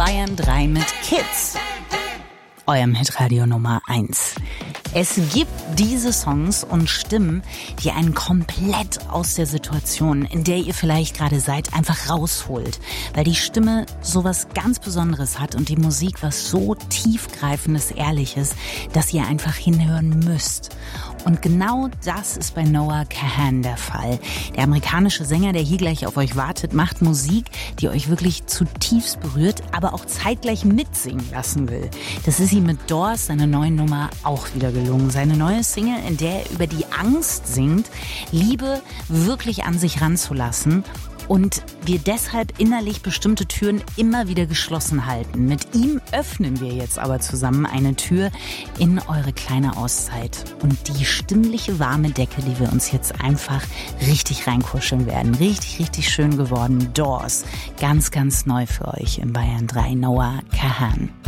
Bayern 3 mit Kids. Eurem Hitradio Nummer 1. Es gibt diese Songs und Stimmen, die einen komplett aus der Situation, in der ihr vielleicht gerade seid, einfach rausholt. Weil die Stimme sowas ganz Besonderes hat und die Musik was so tiefgreifendes, Ehrliches, dass ihr einfach hinhören müsst. Und genau das ist bei Noah Kahan der Fall. Der amerikanische Sänger, der hier gleich auf euch wartet, macht Musik, die euch wirklich zutiefst berührt, aber auch zeitgleich mitsingen lassen will. Das ist ihm mit Doors, seiner neuen Nummer, auch wieder gelungen. Seine neue Single, in der er über die Angst singt, Liebe wirklich an sich ranzulassen. Und wir deshalb innerlich bestimmte Türen immer wieder geschlossen halten. Mit ihm öffnen wir jetzt aber zusammen eine Tür in eure kleine Auszeit. Und die stimmliche warme Decke, die wir uns jetzt einfach richtig reinkuscheln werden. Richtig, richtig schön geworden. Doors. Ganz, ganz neu für euch in Bayern 3. Noah Kahan.